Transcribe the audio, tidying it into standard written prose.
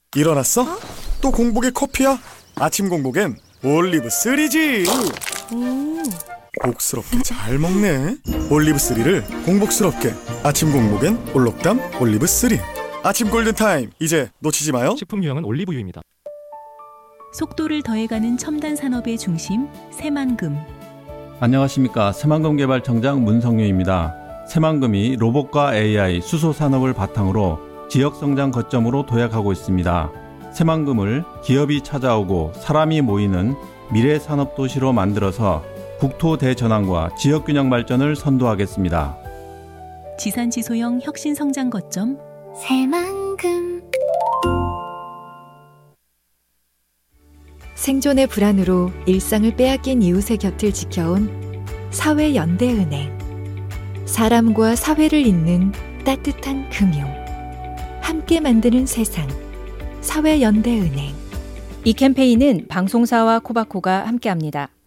일어났어? 또 공복에 커피야? 아침 공복엔 올리브3지. 복스럽게 잘 먹네. 올리브3를 공복스럽게. 아침 공복엔 올록담 올리브3. 아침 골든타임, 이제 놓치지 마요. 식품 유형은 올리브유입니다. 속도를 더해가는 첨단 산업의 중심, 새만금. 안녕하십니까. 새만금 개발청장 문성유입니다. 새만금이 로봇과 AI, 수소 산업을 바탕으로 지역 성장 거점으로 도약하고 있습니다. 새만금을 기업이 찾아오고 사람이 모이는 미래 산업 도시로 만들어서 국토 대전환과 지역 균형 발전을 선도하겠습니다. 지산지소형 혁신 성장 거점, 새만금. 생존의 불안으로 일상을 빼앗긴 이웃의 곁을 지켜온 사회연대은행. 사람과 사회를 잇는 따뜻한 금융. 함께 만드는 세상. 사회연대은행. 이 캠페인은 방송사와 코바코가 함께합니다.